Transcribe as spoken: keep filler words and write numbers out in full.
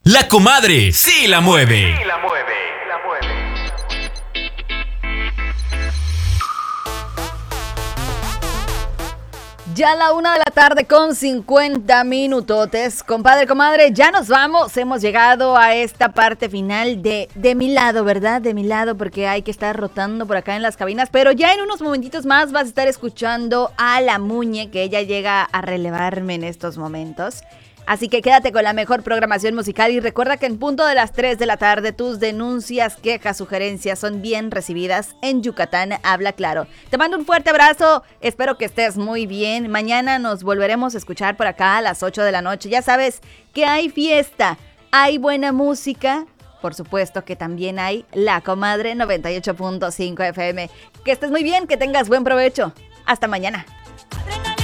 La comadre sí la mueve. Sí la mueve, la mueve. Ya a la una de la tarde con cincuenta minutotes. Compadre, comadre, ya nos vamos. Hemos llegado a esta parte final de, de mi lado, ¿verdad? De mi lado, porque hay que estar rotando por acá en las cabinas. Pero ya en unos momentitos más vas a estar escuchando a la Muñe, que ella llega a relevarme en estos momentos. Así que quédate con la mejor programación musical y recuerda que en punto de las tres de la tarde tus denuncias, quejas, sugerencias son bien recibidas en Yucatán Habla Claro. Te mando un fuerte abrazo, espero que estés muy bien. Mañana nos volveremos a escuchar por acá a las ocho de la noche. Ya sabes que hay fiesta, hay buena música, por supuesto que también hay La Comadre noventa y ocho punto cinco F M. Que estés muy bien, que tengas buen provecho. Hasta mañana.